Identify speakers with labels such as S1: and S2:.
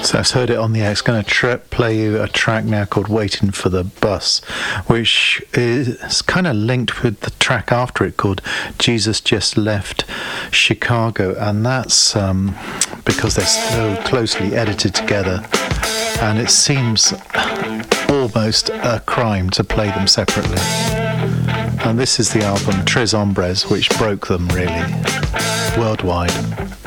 S1: So I've heard it on the air. It's going to play you a track now called Waiting for the Bus, which is kind of linked with the track after it called Jesus Just Left Chicago, and that's because they're so closely edited together, and it seems almost a crime to play them separately. And this is the album Tres Hombres, which broke them really worldwide.